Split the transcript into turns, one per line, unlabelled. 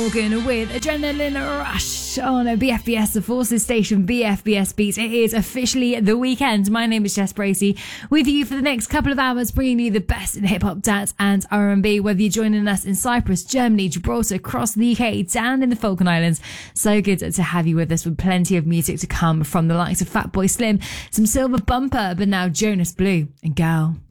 Morgan with Adrenaline Rush on BFBS, the Forces station, BFBS Beats. It is officially the weekend. My name is Jess Bracey, with you for the next couple of hours, bringing you the best in hip-hop, dance and R&B, whether you're joining us in Cyprus, Germany, Gibraltar, across the UK, down in the Falkland Islands. So good to have you with us, with plenty of music to come from the likes of Fatboy Slim, some Silver Bumper, but now Jonas Blue and Girl.